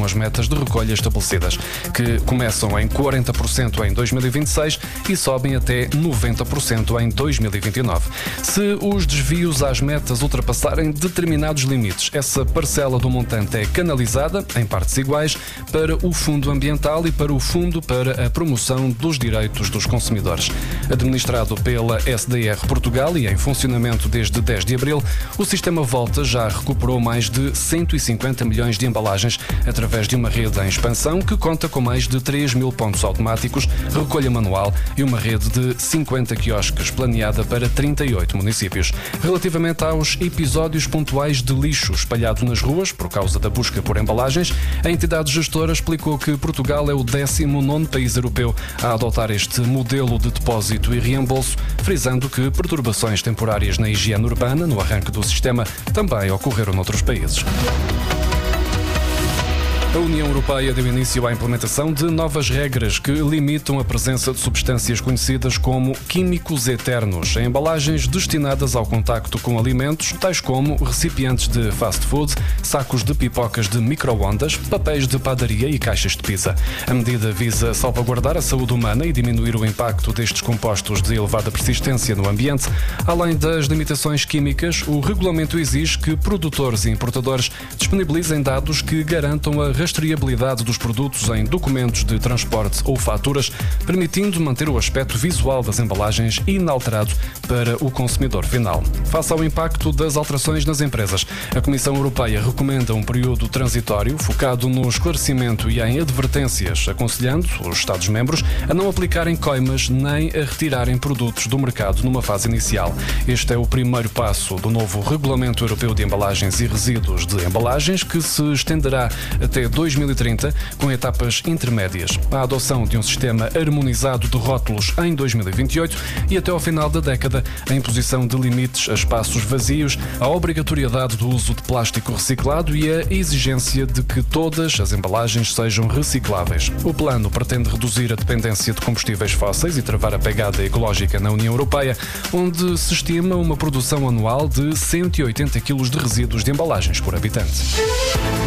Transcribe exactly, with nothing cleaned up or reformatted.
as metas de recolha estabelecidas, que começam em quarenta por cento em dois mil e vinte e seis e sobem até noventa por cento em dois mil e vinte e nove. Se os desvios às metas ultrapassarem determinados limites, essa parcela do montante é canalizada, em partes iguais, para o Fundo Ambiental e para o Fundo para a Promoção dos Direitos dos Consumidores. Administrado pela S D R Portugal e em funcionamento desde dez de abril, o sistema Volta já recuperou mais de cento e cinquenta milhões de embalagens através de uma rede em expansão que conta com mais de três mil pontos automáticos, recolha manual e uma rede de cinquenta quiosques planeada para trinta e oito municípios. Relativamente aos episódios pontuais de lixo espalhado nas ruas por causa da busca por embalagens, a entidade gestora explicou que Portugal é o décimo nono país europeu a adotar este modelo de depósito e reembolso, frisando que perturbações temporárias na higiene urbana no arranque do sistema também ocorreram noutros países. A União Europeia deu início à implementação de novas regras que limitam a presença de substâncias conhecidas como químicos eternos em embalagens destinadas ao contacto com alimentos, tais como recipientes de fast food, sacos de pipocas de micro-ondas, papéis de padaria e caixas de pizza. A medida visa salvaguardar a saúde humana e diminuir o impacto destes compostos de elevada persistência no ambiente. Além das limitações químicas, o regulamento exige que produtores e importadores disponibilizem dados que garantam a rastreabilidade dos produtos em documentos de transporte ou faturas, permitindo manter o aspecto visual das embalagens inalterado para o consumidor final. Face ao impacto das alterações nas empresas, a Comissão Europeia recomenda um período transitório focado no esclarecimento e em advertências, aconselhando os Estados-membros a não aplicarem coimas nem a retirarem produtos do mercado numa fase inicial. Este é o primeiro passo do novo Regulamento Europeu de Embalagens e Resíduos de Embalagens, que se estenderá até dois mil e trinta, com etapas intermédias. A adoção de um sistema harmonizado de rótulos em dois mil e vinte e oito e até ao final da década, a imposição de limites a espaços vazios, a obrigatoriedade do uso de plástico reciclado e a exigência de que todas as embalagens sejam recicláveis. O plano pretende reduzir a dependência de combustíveis fósseis e travar a pegada ecológica na União Europeia, onde se estima uma produção anual de cento e oitenta quilos de resíduos de embalagens por habitante.